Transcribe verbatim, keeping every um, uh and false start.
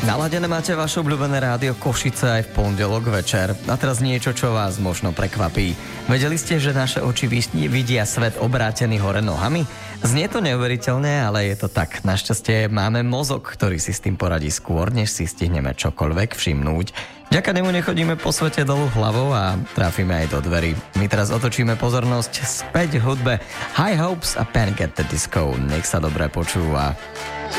Naladené máte vaše obľúbené rádio Košice aj v pondelok večer. A teraz niečo, čo vás možno prekvapí. Vedeli ste, že naše oči vidia svet obrátený hore nohami? Znie to neuveriteľne, ale je to tak. Našťastie máme mozog, ktorý si s tým poradí skôr, než si stihneme čokoľvek všimnúť. Vďaka nemu nechodíme po svete dolu hlavou a trafíme aj do dverí. My teraz otočíme pozornosť späť hudbe High Hopes a Panic at the Disco. Nech sa dobre počúva.